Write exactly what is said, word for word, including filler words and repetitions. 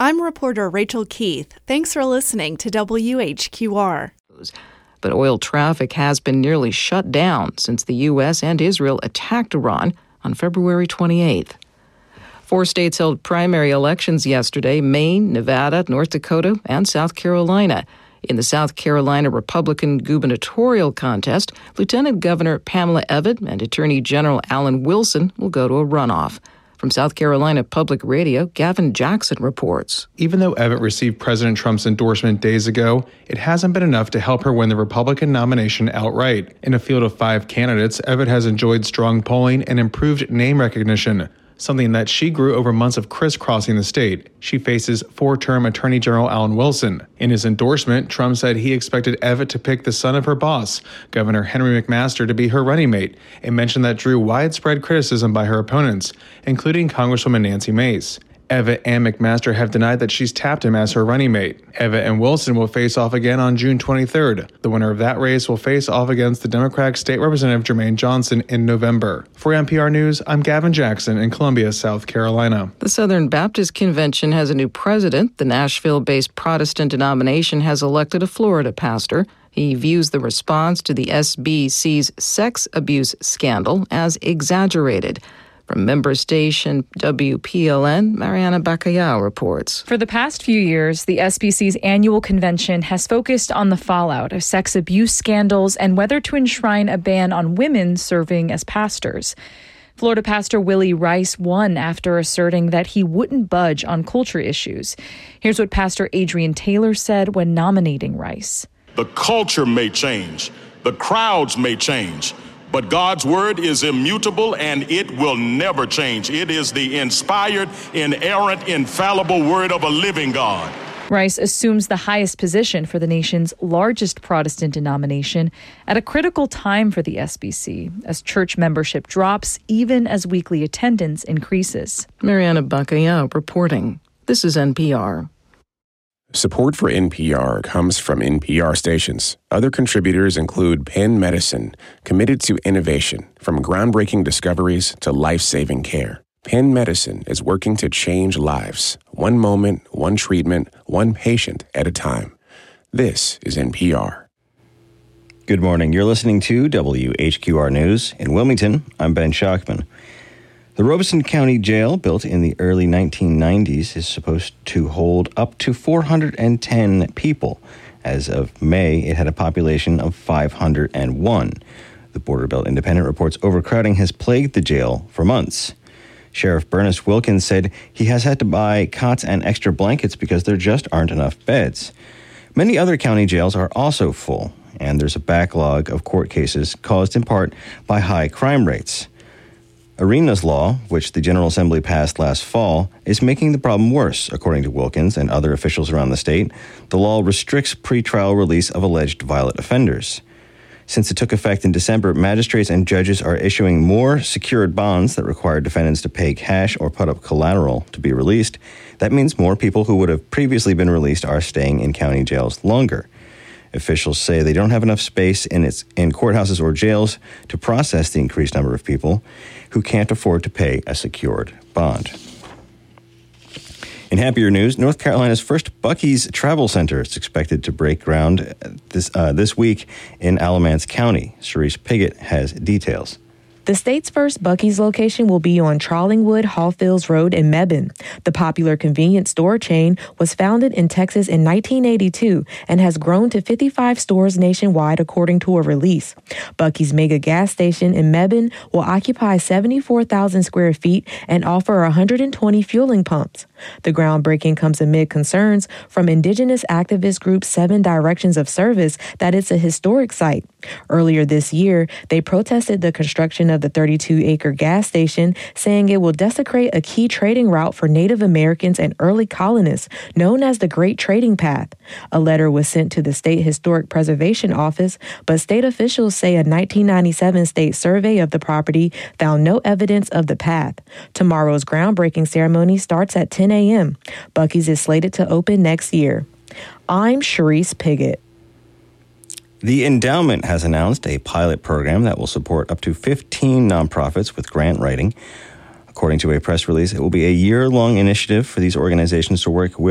I'm reporter Rachel Keith. Thanks for listening to W H Q R. But oil traffic has been nearly shut down since the U S and Israel attacked Iran on February twenty-eighth. Four states held primary elections yesterday: Maine, Nevada, North Dakota, and South Carolina. In the South Carolina Republican gubernatorial contest, Lieutenant Governor Pamela Evette and Attorney General Alan Wilson will go to a runoff. From South Carolina Public Radio, Gavin Jackson reports. Even though Evette received President Trump's endorsement days ago, it hasn't been enough to help her win the Republican nomination outright. In a field of five candidates, Evette has enjoyed strong polling and improved name recognition, something that she grew over months of crisscrossing the state. She faces four-term Attorney General Alan Wilson. In his endorsement, Trump said he expected Evette to pick the son of her boss, Governor Henry McMaster, to be her running mate, and mentioned that drew widespread criticism by her opponents, including Congresswoman Nancy Mace. Evette and McMaster have denied that she's tapped him as her running mate. Evette and Wilson will face off again on June twenty-third. The winner of that race will face off against the Democratic State Representative Jermaine Johnson in November. For N P R News, I'm Gavin Jackson in Columbia, South Carolina. The Southern Baptist Convention has a new president. The Nashville-based Protestant denomination has elected a Florida pastor. He views the response to the S B C's sex abuse scandal as exaggerated. From member station W P L N, Mariana Bacallao reports. For the past few years, the S B C's annual convention has focused on the fallout of sex abuse scandals and whether to enshrine a ban on women serving as pastors. Florida pastor Willie Rice won after asserting that he wouldn't budge on culture issues. Here's what Pastor Adrian Taylor said when nominating Rice. The culture may change, the crowds may change, but God's word is immutable and it will never change. It is the inspired, inerrant, infallible word of a living God. Rice assumes the highest position for the nation's largest Protestant denomination at a critical time for the S B C, as church membership drops even as weekly attendance increases. Mariana Bacallao reporting. This is N P R. Support for N P R comes from N P R stations. Other contributors include Penn Medicine, committed to innovation, from groundbreaking discoveries to life-saving care. Penn Medicine is working to change lives, one moment, one treatment, one patient at a time. This is N P R. Good morning. You're listening to W H Q R News. In Wilmington, I'm Ben Schachman. The Robeson County Jail, built in the early nineteen nineties, is supposed to hold up to four hundred ten people. As of May, it had a population of five hundred one. The Border Belt Independent reports overcrowding has plagued the jail for months. Sheriff Bernice Wilkins said he has had to buy cots and extra blankets because there just aren't enough beds. Many other county jails are also full, and there's a backlog of court cases caused in part by high crime rates. Arena's law, which the General Assembly passed last fall, is making the problem worse, according to Wilkins and other officials around the state. The law restricts pretrial release of alleged violent offenders. Since it took effect in December, magistrates and judges are issuing more secured bonds that require defendants to pay cash or put up collateral to be released. That means more people who would have previously been released are staying in county jails longer. Officials say they don't have enough space in its in courthouses or jails to process the increased number of people who can't afford to pay a secured bond. In happier news, North Carolina's first Buc-ee's Travel Center is expected to break ground this uh, this week in Alamance County. Sharice Piggott has details. The state's first Buc-ee's location will be on Charlingwood Hallfields Road in Mebane. The popular convenience store chain was founded in Texas in nineteen eighty-two and has grown to fifty-five stores nationwide, according to a release. Buc-ee's mega gas station in Mebane will occupy seventy-four thousand square feet and offer one hundred twenty fueling pumps. The groundbreaking comes amid concerns from indigenous activist group Seven Directions of Service that it's a historic site. Earlier this year, they protested the construction of the thirty-two acre gas station, saying it will desecrate a key trading route for Native Americans and early colonists, known as the Great Trading Path. A letter was sent to the State Historic Preservation Office, but state officials say a nineteen ninety-seven state survey of the property found no evidence of the path. Tomorrow's groundbreaking ceremony starts at ten a.m. Buc-ee's is slated to open next year. I'm Sharice Piggott. The endowment has announced a pilot program that will support up to fifteen nonprofits with grant writing. According to a press release, it will be a year-long initiative for these organizations to work with